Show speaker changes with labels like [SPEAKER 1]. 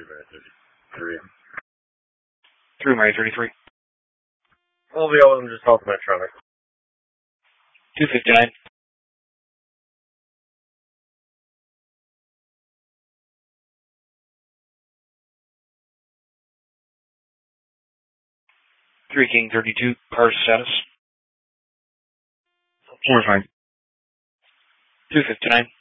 [SPEAKER 1] 3
[SPEAKER 2] Mary 33.
[SPEAKER 1] All the others just off Medtronic.
[SPEAKER 2] 259. Three King 32. Car status.
[SPEAKER 1] 4 fine.
[SPEAKER 2] 259.